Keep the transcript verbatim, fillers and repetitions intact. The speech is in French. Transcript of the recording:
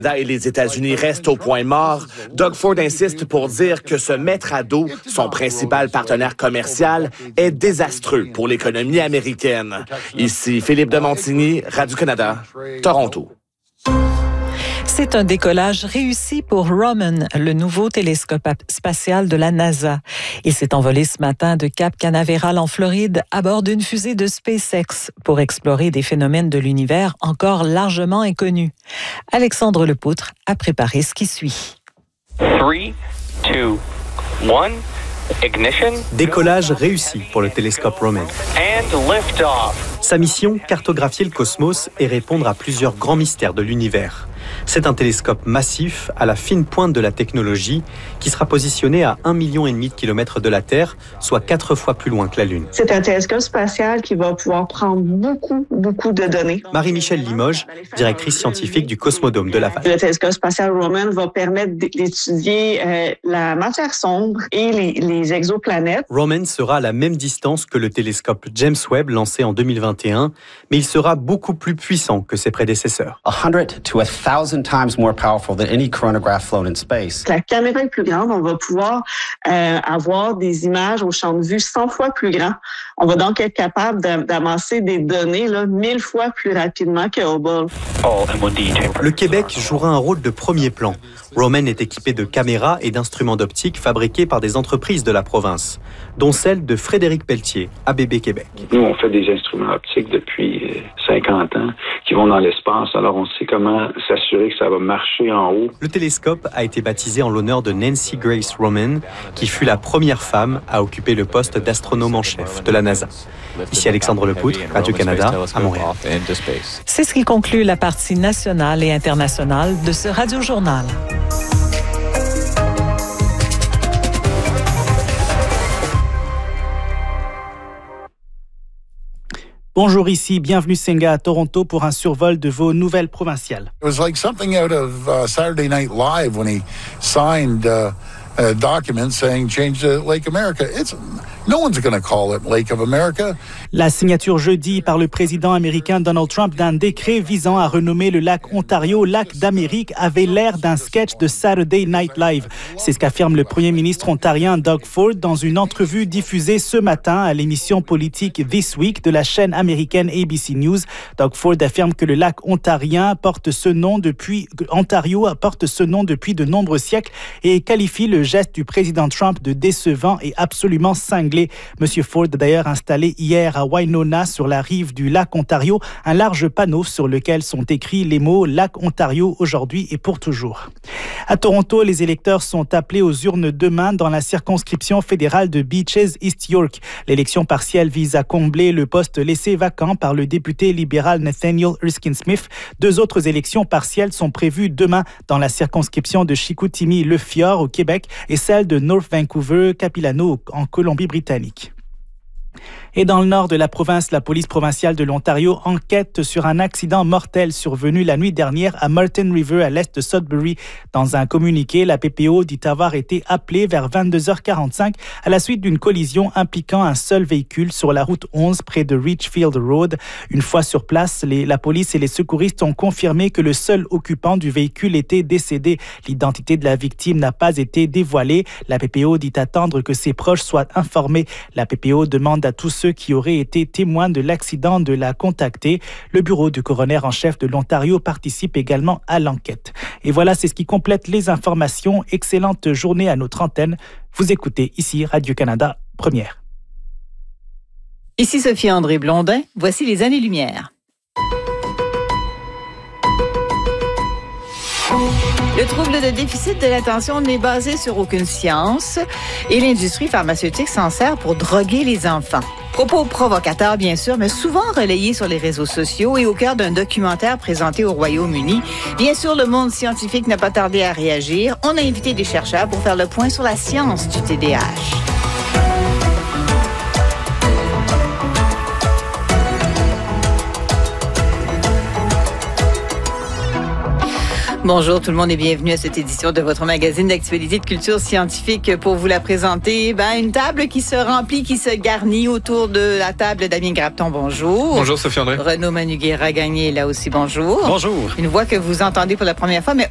Et les États-Unis restent au point mort. Doug Ford insiste pour dire que se mettre à dos son principal partenaire commercial est désastreux pour l'économie américaine. Ici Philippe de Montigny, Radio-Canada, Toronto. C'est un décollage réussi pour Roman, le nouveau télescope spatial de la NASA. Il s'est envolé ce matin de Cap Canaveral en Floride à bord d'une fusée de SpaceX pour explorer des phénomènes de l'univers encore largement inconnus. Alexandre Lepoutre a préparé ce qui suit. three, two, one, ignition. Décollage réussi pour le télescope Roman. And lift-off. Sa mission, cartographier le cosmos et répondre à plusieurs grands mystères de l'univers. C'est un télescope massif à la fine pointe de la technologie qui sera positionné à un million et demi de kilomètres de la Terre, soit quatre fois plus loin que la Lune. C'est un télescope spatial qui va pouvoir prendre beaucoup, beaucoup de données. Marie-Michèle Limoges, directrice scientifique du Cosmodome de Laval. Le télescope spatial Roman va permettre d'étudier euh, la matière sombre et les, les exoplanètes. Roman sera à la même distance que le télescope James Webb lancé en deux mille vingt et un, mais il sera beaucoup plus puissant que ses prédécesseurs. one hundred to one thousand times more powerful than any chronograph flown in space. La caméra est plus grande, on va pouvoir euh, avoir des images au champ de vue cent fois plus grand. On va donc être capable d'amasser des données là, mille fois plus rapidement que Hubble. Le Québec jouera un rôle de premier plan. Roman est équipé de caméras et d'instruments d'optique fabriqués par des entreprises de la province, dont celle de Frédéric Pelletier, A B B Québec. Nous, on fait des instruments optiques depuis cinquante ans qui vont dans l'espace, alors on sait comment s'assurer que ça va marcher en haut. Le télescope a été baptisé en l'honneur de Nancy Grace Roman, qui fut la première femme à occuper le poste d'astronome en chef de la NASA. Ici Alexandre Lepoutre, Radio-Canada, à Montréal. C'est ce qui conclut la partie nationale et internationale de ce radiojournal. Bonjour, ici, bienvenue Senga à Toronto pour un survol de vos nouvelles provinciales. It was like something out of uh, Saturday Night Live when he signed uh, a document saying change to Lake America. It's no one's going to call it Lake of America. La signature jeudi par le président américain Donald Trump d'un décret visant à renommer le lac Ontario lac d'Amérique avait l'air d'un sketch de Saturday Night Live. C'est ce qu'affirme le premier ministre ontarien Doug Ford dans une entrevue diffusée ce matin à l'émission politique This Week de la chaîne américaine A B C News. Doug Ford affirme que le lac ontarien porte ce nom depuis Ontario porte ce nom depuis de nombreux siècles et qualifie le geste du président Trump de décevant et absolument cinglé. Monsieur Ford a d'ailleurs installé hier à Winona, sur la rive du lac Ontario, un large panneau sur lequel sont écrits les mots « Lac Ontario aujourd'hui et pour toujours ». À Toronto, les électeurs sont appelés aux urnes demain dans la circonscription fédérale de Beaches East York. L'élection partielle vise à combler le poste laissé vacant par le député libéral Nathaniel Erskine Smith. Deux autres élections partielles sont prévues demain dans la circonscription de Chicoutimi-Le Fjord au Québec et celle de North Vancouver-Capilano en Colombie-Britannique. Et dans le nord de la province, la police provinciale de l'Ontario enquête sur un accident mortel survenu la nuit dernière à Martin River, à l'est de Sudbury. Dans un communiqué, la P P O dit avoir été appelée vers vingt-deux heures quarante-cinq à la suite d'une collision impliquant un seul véhicule sur la route onze près de Richfield Road. Une fois sur place, les, la police et les secouristes ont confirmé que le seul occupant du véhicule était décédé. L'identité de la victime n'a pas été dévoilée. La P P O dit attendre que ses proches soient informés. La P P O demande à tous ceux qui auraient été témoins de l'accident de la contacter. Le bureau du coroner en chef de l'Ontario participe également à l'enquête. Et voilà, c'est ce qui complète les informations. Excellente journée à notre antenne. Vous écoutez ici Radio-Canada, première. Ici Sophie-André Blondin. Voici les années-lumière. Le trouble de déficit de l'attention n'est basé sur aucune science et l'industrie pharmaceutique s'en sert pour droguer les enfants. Propos provocateurs, bien sûr, mais souvent relayés sur les réseaux sociaux et au cœur d'un documentaire présenté au Royaume-Uni. Bien sûr, le monde scientifique n'a pas tardé à réagir. On a invité des chercheurs pour faire le point sur la science du T D A H. Bonjour tout le monde et bienvenue à cette édition de votre magazine d'actualité de culture scientifique. Pour vous la présenter, ben, une table qui se remplit, qui se garnit autour de la table. Damien Grapton, bonjour. Bonjour Sophie-André. Renaud Manuguera-Gagné, là aussi, bonjour. Bonjour. Une voix que vous entendez pour la première fois, mais